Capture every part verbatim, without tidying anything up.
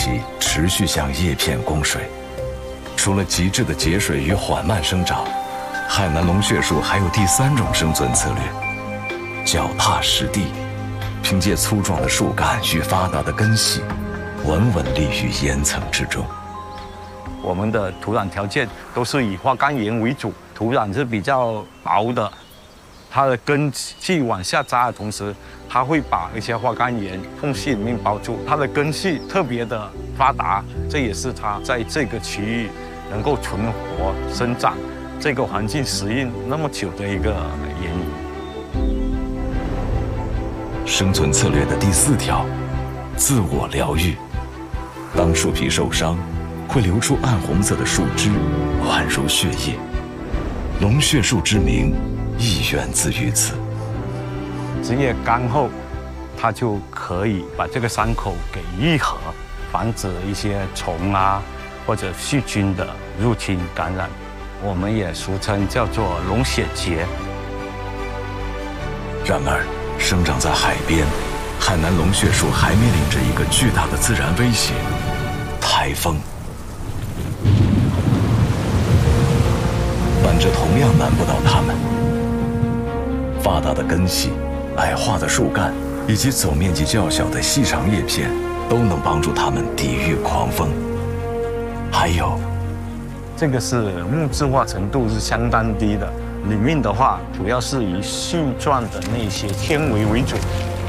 起持续向叶片供水。除了极致的节水与缓慢生长，海南龙血树还有第三种生存策略：脚踏实地，凭借粗壮的树干与发达的根系，稳稳立于岩层之中。 我们的土壤条件都是以花岗岩为主，土壤是比较薄的，它的根系往下扎的同时，它会把一些花岗岩缝隙里面包住，它的根系特别的发达，这也是它在这个区域能够存活生长、这个环境适应那么久的一个原因。 生存策略的第四条，自我疗愈。当树皮受伤，会流出暗红色的树枝，宛如血液。龙血树之名亦源自于此。 枝叶干后，它就可以把这个伤口给愈合，防止一些虫啊或者细菌的入侵感染。我们也俗称叫做龙血节。 然而，生长在海边，海南龙血树还面临着一个巨大的自然威胁——台风。但这同样难不倒它们。发达的根系、矮化的树干以及总面积较小的细长叶片，都能帮助它们抵御狂风。还有， 这个是木质化程度是相当低的，里面的话主要是以絮状的那些纤维为主。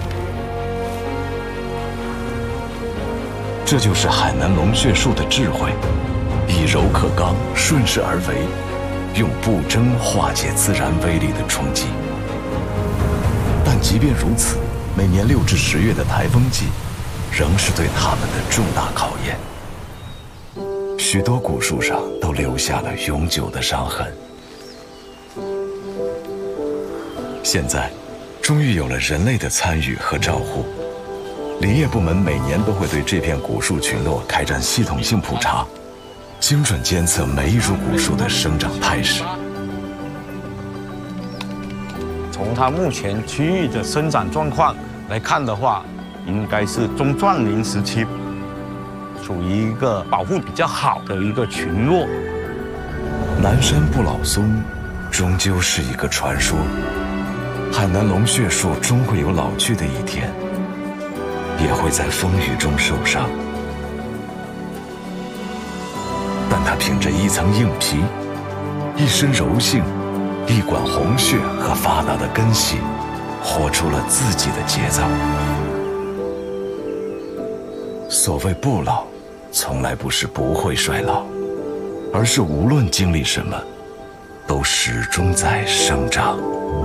这就是海南龙血树的智慧，以柔克刚，顺势而为，用不争化解自然威力的冲击。但即便如此，每年六至十月的台风季，仍是对它们的重大考验。许多古树上都留下了永久的伤痕。现在，终于有了人类的参与和照护。林业部门每年都会对这片古树群落开展系统性普查，精准监测每一株古树的生长态势。 从它目前区域的生长状况来看的话，应该是中壮龄时期，属于一个保护比较好的一个群落。 南山不老松，终究是一个传说。海南龙血树终会有老去的一天，也会在风雨中受伤。但它凭着一层硬皮、一身柔性、一管红血和发达的根系，活出了自己的节奏。所谓不老，从来不是不会衰老，而是无论经历什么，都始终在生长。